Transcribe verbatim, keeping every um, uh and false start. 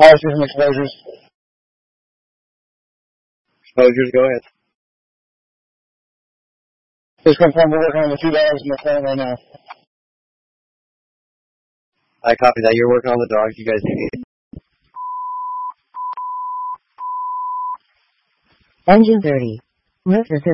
Policies and exposures. Exposures, go ahead. Just confirm we're working on the two dogs in the phone right now. I copy that. You're working on the dogs. You guys need it. Engine thirty. Lift assist.